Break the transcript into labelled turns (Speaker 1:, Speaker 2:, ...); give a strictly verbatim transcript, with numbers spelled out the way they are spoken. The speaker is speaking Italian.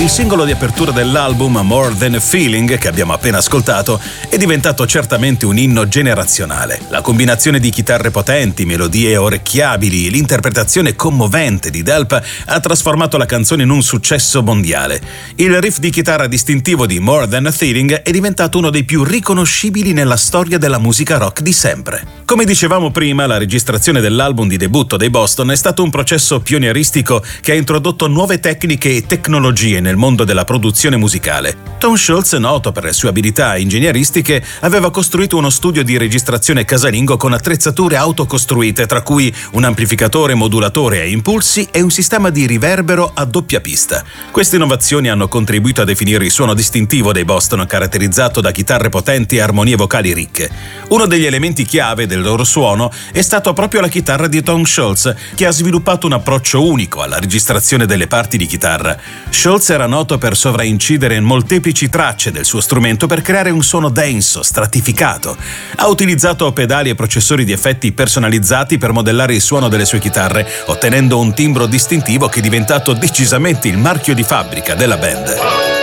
Speaker 1: Il singolo di apertura dell'album, More Than a Feeling, che abbiamo appena ascoltato, è diventato certamente un inno generazionale. La combinazione di chitarre potenti, melodie orecchiabili e l'interpretazione commovente di Delp ha trasformato la canzone in un successo mondiale. Il riff di chitarra distintivo di More Than a Feeling è diventato uno dei più riconoscibili nella storia della musica rock di sempre. Come dicevamo prima, la registrazione dell'album di debutto dei Boston è stato un processo pionieristico che ha introdotto nuove tecniche e tecnologie nel mondo della produzione musicale. Tom Scholz, noto per le sue abilità ingegneristiche, aveva costruito uno studio di registrazione casalingo con attrezzature autocostruite, tra cui un amplificatore modulatore a impulsi e un sistema di riverbero a doppia pista. Queste innovazioni hanno contribuito a definire il suono distintivo dei Boston, caratterizzato da chitarre potenti e armonie vocali ricche. Uno degli elementi chiave del loro suono è stato proprio la chitarra di Tom Scholz, che ha sviluppato un approccio unico alla registrazione delle parti di chitarra. Scholz era noto per sovraincidere in molteplici tracce del suo strumento per creare un suono denso, stratificato. Ha utilizzato pedali e processori di effetti personalizzati per modellare il suono delle sue chitarre, ottenendo un timbro distintivo che è diventato decisamente il marchio di fabbrica della band.